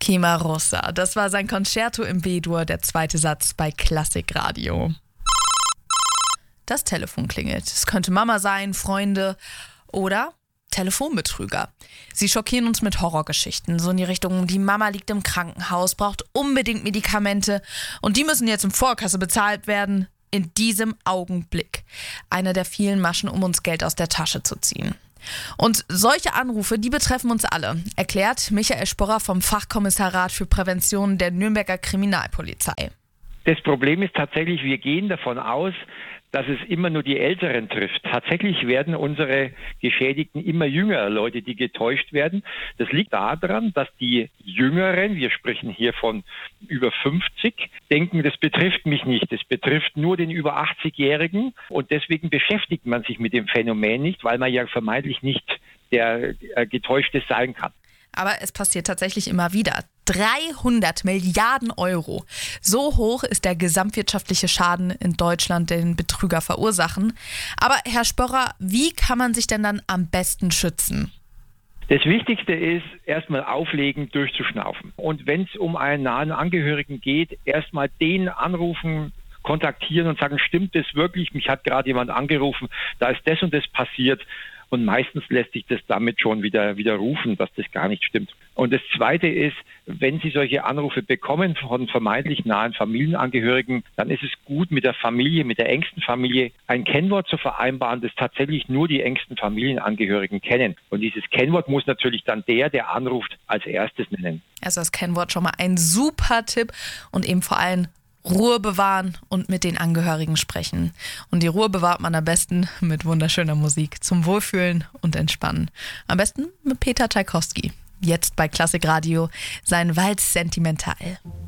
Cimarosa, das war sein Concerto im B-Dur, der zweite Satz bei Klassikradio. Das Telefon klingelt. Es könnte Mama sein, Freunde oder Telefonbetrüger. Sie schockieren uns mit Horrorgeschichten, so in die Richtung, die Mama liegt im Krankenhaus, braucht unbedingt Medikamente und die müssen jetzt in Vorkasse bezahlt werden. In diesem Augenblick. Eine der vielen Maschen, um uns Geld aus der Tasche zu ziehen. Und solche Anrufe, die betreffen uns alle, erklärt Michael Sporrer vom Fachkommissariat für Prävention der Nürnberger Kriminalpolizei. Das Problem ist tatsächlich, wir gehen davon aus, dass es immer nur die Älteren trifft. Tatsächlich werden unsere Geschädigten immer jünger, Leute, die getäuscht werden. Das liegt daran, dass die Jüngeren, wir sprechen hier von über 50, denken, das betrifft mich nicht. Das betrifft nur den über 80-Jährigen und deswegen beschäftigt man sich mit dem Phänomen nicht, weil man ja vermeintlich nicht der Getäuschte sein kann. Aber es passiert tatsächlich immer wieder. 300 Milliarden Euro. So hoch ist der gesamtwirtschaftliche Schaden in Deutschland, den Betrüger verursachen. Aber Herr Sporrer, wie kann man sich denn dann am besten schützen? Das Wichtigste ist, erstmal auflegen, durchzuschnaufen. Und wenn es um einen nahen Angehörigen geht, erstmal den anrufen, kontaktieren und sagen, stimmt das wirklich? Mich hat gerade jemand angerufen, da ist das und das passiert. Und meistens lässt sich das damit schon wieder rufen, dass das gar nicht stimmt. Und das Zweite ist, wenn Sie solche Anrufe bekommen von vermeintlich nahen Familienangehörigen, dann ist es gut, mit der Familie, mit der engsten Familie ein Kennwort zu vereinbaren, das tatsächlich nur die engsten Familienangehörigen kennen. Und dieses Kennwort muss natürlich dann der anruft, als erstes nennen. Also das Kennwort schon mal ein super Tipp und eben vor allem Ruhe bewahren und mit den Angehörigen sprechen. Und die Ruhe bewahrt man am besten mit wunderschöner Musik zum Wohlfühlen und Entspannen. Am besten mit Peter Tchaikovsky. Jetzt bei Klassikradio sein Walz Sentimental.